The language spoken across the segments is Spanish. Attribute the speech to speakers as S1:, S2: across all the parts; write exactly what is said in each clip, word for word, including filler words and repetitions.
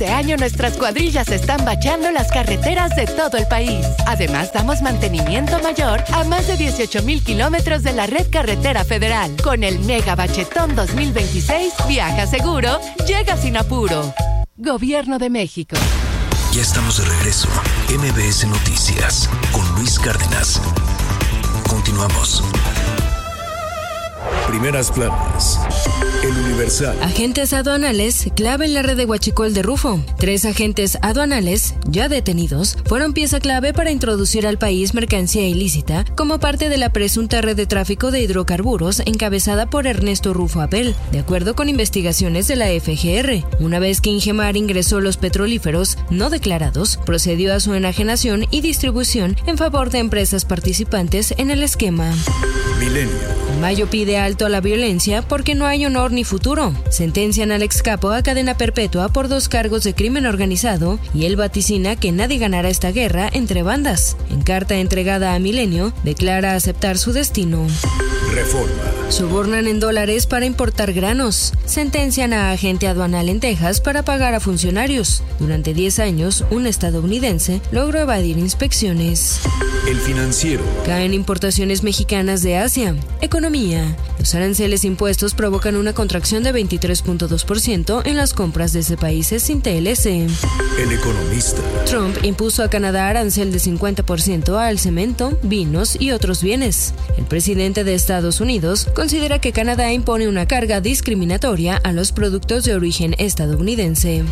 S1: Este año nuestras cuadrillas están bachando las carreteras de todo el país. Además, damos mantenimiento mayor a más de dieciocho mil kilómetros de la red carretera federal. Con el Mega Bachetón dos mil veintiséis, viaja seguro, llega sin apuro. Gobierno de México.
S2: Ya estamos de regreso. M B S Noticias con Luis Cárdenas. Continuamos. Primeras planas. El Universal.
S3: Agentes aduanales clave en la red de huachicol de Rufo. Tres agentes aduanales, ya detenidos, fueron pieza clave para introducir al país mercancía ilícita como parte de la presunta red de tráfico de hidrocarburos encabezada por Ernesto Rufo Apel, de acuerdo con investigaciones de la F G R. Una vez que Ingemar ingresó los petrolíferos no declarados, procedió a su enajenación y distribución en favor de empresas participantes en el esquema.
S2: Milenio.
S3: Mayo pide alto a la violencia porque no hay honor ni futuro. Sentencian al ex capo a cadena perpetua por dos cargos de crimen organizado y él vaticina que nadie ganará esta guerra entre bandas. En carta entregada a Milenio, declara aceptar su destino.
S2: Reforma.
S3: Sobornan en dólares para importar granos. Sentencian a agente aduanal en Texas para pagar a funcionarios. Durante diez años, un estadounidense logró evadir inspecciones.
S2: El Financiero.
S3: Caen importaciones mexicanas de Asia. Economía. Los aranceles impuestos provocan una contracción de veintitrés punto dos por ciento en las compras desde países sin T L C.
S2: El Economista.
S3: Trump impuso a Canadá arancel de cincuenta por ciento al cemento, vinos y otros bienes. El presidente de Estados Unidos considera que Canadá impone una carga discriminatoria a los productos de origen estadounidense.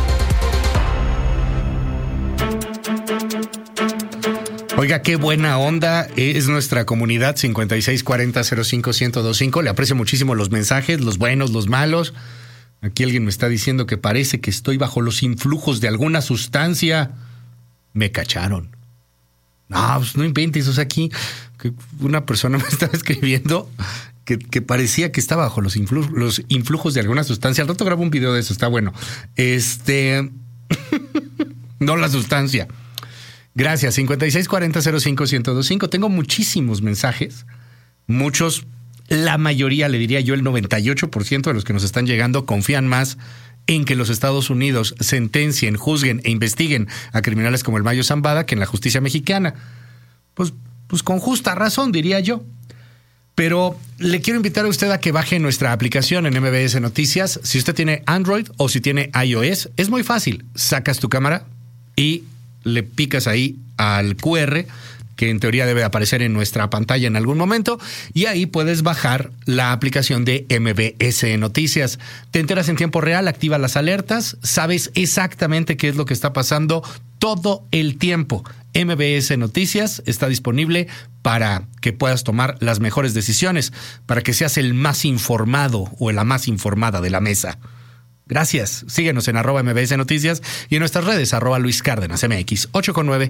S4: Oiga, qué buena onda es nuestra comunidad cincuenta y seis cuarenta cero cinco ciento veinticinco. Le aprecio muchísimo los mensajes, los buenos, los malos. Aquí alguien me está diciendo que parece que estoy bajo los influjos de alguna sustancia. Me cacharon. No, pues no inventes. O sea, aquí que una persona me estaba escribiendo que, que parecía que estaba bajo los, influ, los influjos de alguna sustancia. Al rato grabo un video de eso, está bueno. Este... no la sustancia. Gracias, cincuenta y seis cuarenta cero cinco ciento veinticinco. Tengo muchísimos mensajes, muchos, la mayoría, le diría yo el noventa y ocho por ciento de los que nos están llegando confían más en que los Estados Unidos sentencien, juzguen e investiguen a criminales como el Mayo Zambada que en la justicia mexicana. Pues, pues con justa razón, diría yo. Pero le quiero invitar a usted a que baje nuestra aplicación en M B S Noticias. Si usted tiene Android o si tiene iOS, es muy fácil. Sacas tu cámara y le picas ahí al Q R, que en teoría debe aparecer en nuestra pantalla en algún momento, y ahí puedes bajar la aplicación de M B S Noticias. Te enteras en tiempo real, activa las alertas, sabes exactamente qué es lo que está pasando todo el tiempo. M B S Noticias está disponible para que puedas tomar las mejores decisiones, para que seas el más informado o la más informada de la mesa. Gracias. Síguenos en arroba M B S Noticias y en nuestras redes arroba Luis Cárdenas M X. ocho con nueve.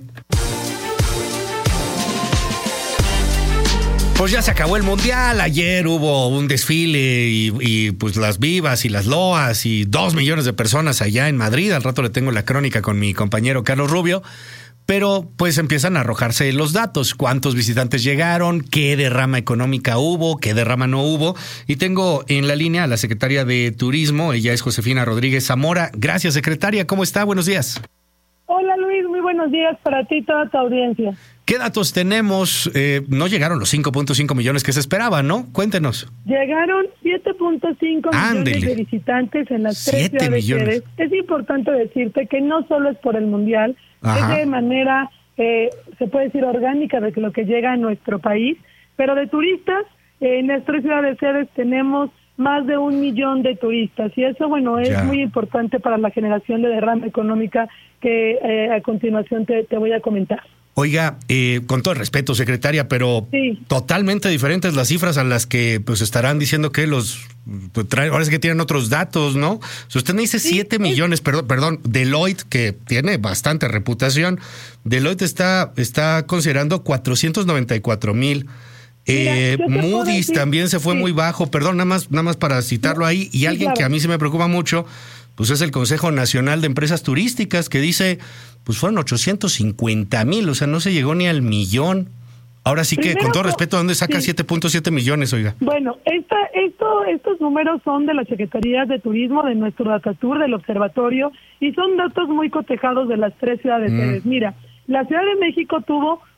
S4: Pues ya se acabó el Mundial. Ayer hubo un desfile y, y pues las vivas y las loas y dos millones de personas allá en Madrid. Al rato le tengo la crónica con mi compañero Carlos Rubio. Pero pues empiezan a arrojarse los datos, cuántos visitantes llegaron, qué derrama económica hubo, qué derrama no hubo. Y tengo en la línea a la secretaria de Turismo, ella es Josefina Rodríguez Zamora. Gracias, secretaria, ¿cómo está? Buenos días.
S5: Hola Luis, muy buenos días para ti y toda tu audiencia.
S4: ¿Qué datos tenemos? Eh, no llegaron los cinco punto cinco millones que se esperaban, ¿no? Cuéntenos.
S5: Llegaron siete punto cinco millones de visitantes en las tres ciudades sedes. Es importante decirte que no solo es por el Mundial, Ajá. es de manera, eh, se puede decir, orgánica de lo que llega a nuestro país, pero de turistas, eh, en las tres ciudades sedes tenemos más de un millón de turistas, y eso, bueno, es ya. muy importante para la generación de derrama económica que eh, a continuación te, te voy a comentar.
S4: Oiga, eh, con todo el respeto, secretaria, pero sí. totalmente diferentes las cifras a las que pues estarán diciendo que los pues, traen, ahora es que tienen otros datos, ¿no? Si usted me dice siete sí, millones, es... perdón, perdón, Deloitte, que tiene bastante reputación, Deloitte está, está considerando cuatrocientos noventa y cuatro mil. Eh, Moody's también se fue sí. muy bajo, perdón, nada más, nada más para citarlo ahí, y sí, alguien claro. que a mí se me preocupa mucho, pues es el Consejo Nacional de Empresas Turísticas, que dice, pues fueron ochocientos cincuenta mil, o sea, no se llegó ni al millón. Ahora sí que, Primero, con todo respeto, ¿dónde saca sí. siete punto siete millones, oiga?
S5: Bueno, esta, esto, estos números son de la Secretaría de Turismo, de nuestro Datatur, del Observatorio, y son datos muy cotejados de las tres ciudades. Mm. Mira, la Ciudad de México tuvo